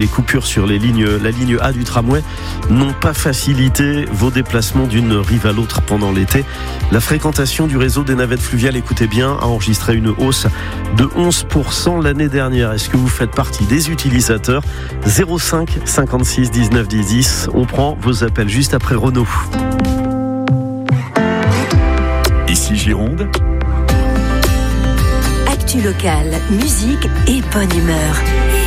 coupures sur la ligne A du tramway n'ont pas facilité vos déplacements d'une rive à l'autre pendant l'été. La fréquentation du réseau des navettes fluviales, écoutez bien, a enregistré une hausse de 11% l'année dernière. Est-ce que vous faites partie des utilisateurs ? 05 56 19 10 10. On prend vos appels juste après Renaud. Ici Gironde. Actu locale, musique et bonne humeur.